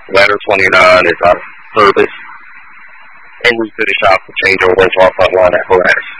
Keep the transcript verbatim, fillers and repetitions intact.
Ladder twenty-nine is out of service, and we finish off the changeover into our frontline apparatus.